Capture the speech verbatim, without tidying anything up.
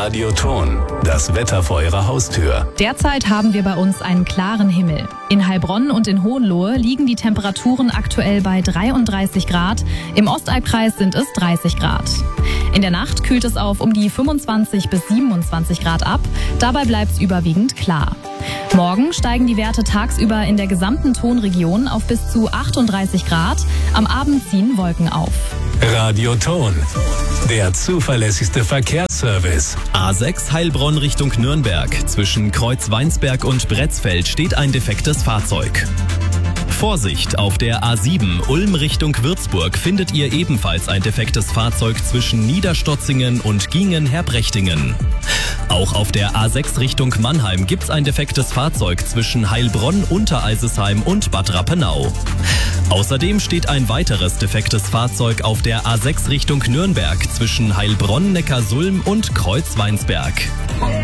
Radioton, das Wetter vor Ihrer Haustür. Derzeit haben wir bei uns einen klaren Himmel. In Heilbronn und in Hohenlohe liegen die Temperaturen aktuell bei dreiunddreißig Grad. Im Ostalbkreis sind es dreißig Grad. In der Nacht kühlt es auf um die fünfundzwanzig bis siebenundzwanzig Grad ab. Dabei bleibt es überwiegend klar. Morgen steigen die Werte tagsüber in der gesamten Tonregion auf bis zu achtunddreißig Grad. Am Abend ziehen Wolken auf. Radioton, der zuverlässigste Verkehrsservice. A sechs Heilbronn Richtung Nürnberg. Zwischen Kreuzweinsberg und Bretzfeld steht ein defektes Fahrzeug. Vorsicht, auf der A sieben Ulm Richtung Würzburg findet ihr ebenfalls ein defektes Fahrzeug zwischen Niederstotzingen und Gingen-Herbrechtingen. Auch auf der A sechs Richtung Mannheim gibt's ein defektes Fahrzeug zwischen Heilbronn, Untereisesheim und Bad Rappenau. Außerdem steht ein weiteres defektes Fahrzeug auf der A sechs Richtung Nürnberg zwischen Heilbronn, Neckarsulm und Kreuzweinsberg.